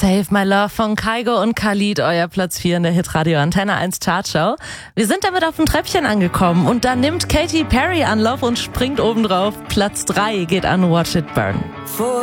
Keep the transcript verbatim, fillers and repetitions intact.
Save My Love von Kygo und Khalid, euer Platz vier in der Hitradio Antenne eins Chartshow. Wir sind damit auf dem Treppchen angekommen und dann nimmt Katy Perry Anlauf und springt obendrauf. Platz drei geht an Watch It Burn.